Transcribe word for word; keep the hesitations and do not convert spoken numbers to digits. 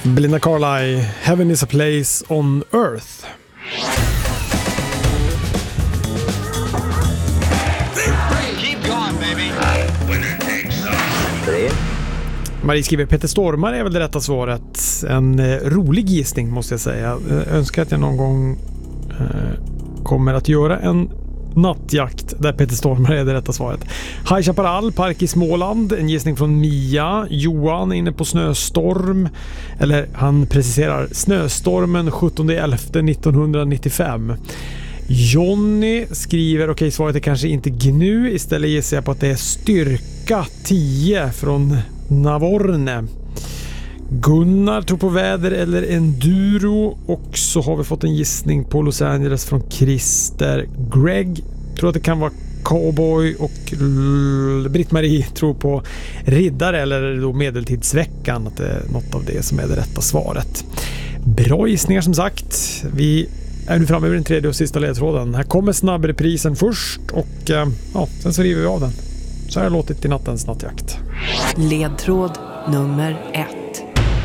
Belinda Carlisle, Heaven is a place on earth. Keep going, baby. Marie skriver Peter Stormare är väl det rätta svaret. En eh, rolig gissning måste jag säga. Jag önskar att jag någon gång eh, kommer att göra en nattjakt där Peter Stormare är det rätta svaret. High Chaparral, park i Småland. En gissning från Mia. Johan är inne på snöstorm. Eller han preciserar snöstormen sjuttonde elfte nittonhundranittiofem. Johnny skriver okej, okay, svaret är kanske inte Gnu. Istället gissar jag på att det är styrka tio från Navorne. Gunnar tror på väder eller enduro. Och så har vi fått en gissning på Los Angeles från Christer. Greg tror att det kan vara cowboy. Och Britt-Marie tror på riddare eller då medeltidsveckan. Att det är något av det som är det rätta svaret. Bra gissningar som sagt. Vi är nu framme vid den tredje och sista ledtråden. Här kommer snabbreprisen först. Och ja, sen så river vi av den. Så har jag låtit i nattens nattjakt. Ledtråd nummer ett.